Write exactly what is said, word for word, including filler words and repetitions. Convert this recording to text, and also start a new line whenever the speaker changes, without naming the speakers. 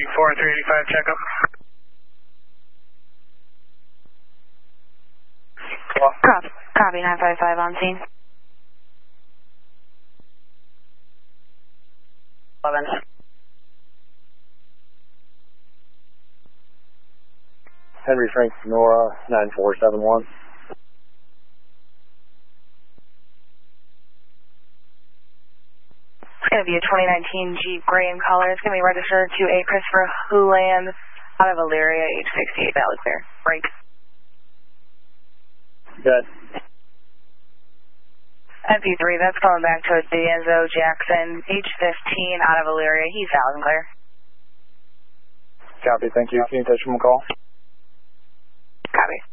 four three eighty-five checkup.
Copy, copy nine five five on scene.
eleven.
Henry Frank Sonora, nine four seven one.
It's going to be a twenty nineteen Jeep gray in color. It's going to be registered to a Christopher Huland out of Elyria, age sixty-eight, valid clear. Break.
Good.
M P three, that's coming back to a D'Anzo Jackson, age fifteen, out of Elyria. He's valid and clear.
Copy, thank you. Can you touch him a call?
Copy.